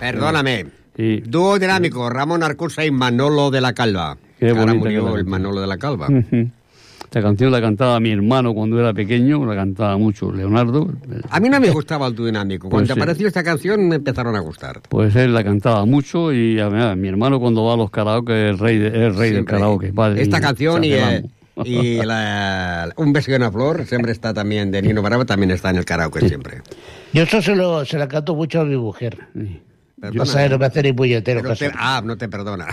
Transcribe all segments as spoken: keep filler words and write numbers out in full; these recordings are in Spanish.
Perdóname. Sí. Dúo dinámico, Ramón Arcusa y Manolo de la Calva. Qué Ahora bonita murió que el la Manolo de la Calva. Uh-huh. Esta canción la cantaba mi hermano cuando era pequeño, la cantaba mucho Leonardo. A mí no me gustaba el dúo dinámico. Cuando Pues sí. apareció esta canción me empezaron a gustar. Pues él la cantaba mucho y a ver, mi hermano cuando va a los karaoke es el rey, de, es el rey del karaoke. Padre, Esta y canción y, eh, exageramos. y la, Un beso y una flor siempre está también, de Nino Bravo, también está en el karaoke Sí. siempre. Yo eso se lo, se la canto mucho a mi mujer. Sí. Perdona, Yo sabes, no me hace ni puñetero pero caso. te- ah, no te perdona.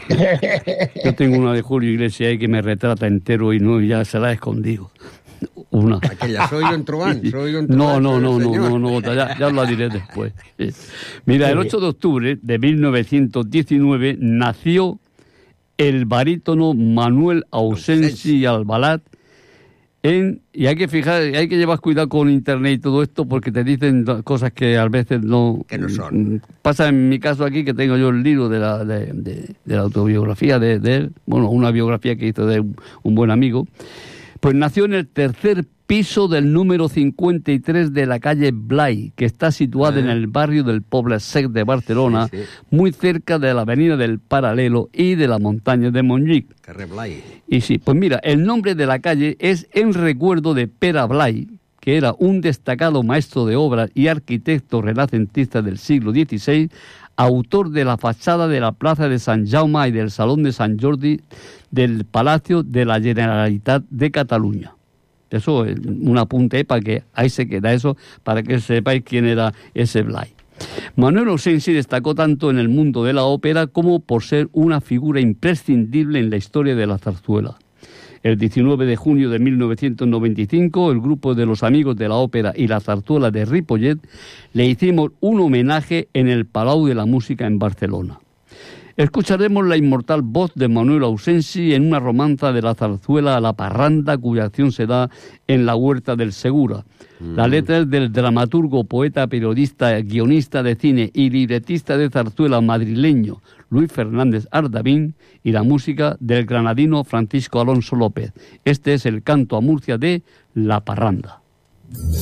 Yo tengo una de Julio Iglesias ahí que me retrata entero y no ya se la he escondido. Una. Aquella, soy un truán, soy un No, truán. no, soy no, un no, señor. no, no, ya, ya os la diré después. Sí. Mira, el ocho de octubre de mil novecientos diecinueve nació el barítono Manuel Ausensi Albalat. En, y hay que fijar, hay que llevar cuidado con internet y todo esto porque te dicen cosas que a veces no, Que no son. Pasa en mi caso aquí que tengo yo el libro de la, de, de, de la autobiografía de, de él, bueno, una biografía que hizo de un, un buen amigo. Pues nació en el tercer piso del número cincuenta y tres de la calle Blay, que está situada Ah. en el barrio del Poble Sec de Barcelona, Sí, sí. muy cerca de la avenida del Paralelo y de la montaña de Montjuïc. Carrer Blay. Y sí, pues mira, el nombre de la calle es en recuerdo de Pere Blay, que era un destacado maestro de obras y arquitecto renacentista del siglo dieciséis, autor de la fachada de la Plaza de Sant Jaume y del Salón de Sant Jordi del Palacio de la Generalitat de Cataluña. Eso es un apunte para que ahí se queda eso, para que sepáis quién era ese Blay. Manuel Ausensi destacó tanto en el mundo de la ópera como por ser una figura imprescindible en la historia de la zarzuela. El diecinueve de junio de mil novecientos noventa y cinco, el grupo de los Amigos de la Ópera y la Zarzuela de Ripollet le hicimos un homenaje en el Palau de la Música en Barcelona. Escucharemos la inmortal voz de Manuel Ausensi en una romanza de la zarzuela La Parranda, cuya acción se da en la Huerta del Segura. Mm. La letra es del dramaturgo, poeta, periodista, guionista de cine y libretista de zarzuela madrileño Luis Fernández Ardavín y la música del granadino Francisco Alonso López. Este es el canto a Murcia de La Parranda.